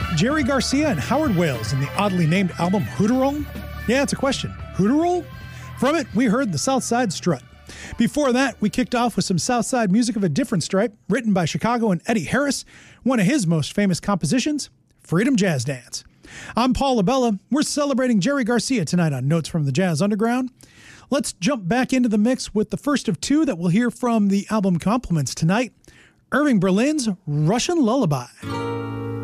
Jerry Garcia and Howard Wales in the oddly named album Hooterole? Yeah, it's a question. Hooterole? From it, we heard the Southside Strut. Before that, we kicked off with some Southside music of a different stripe, written by Chicago and Eddie Harris, one of his most famous compositions, Freedom Jazz Dance. I'm Paul LaBella. We're celebrating Jerry Garcia tonight on Notes from the Jazz Underground. Let's jump back into the mix with the first of two that we'll hear from the album Compliments tonight, Irving Berlin's Russian Lullaby.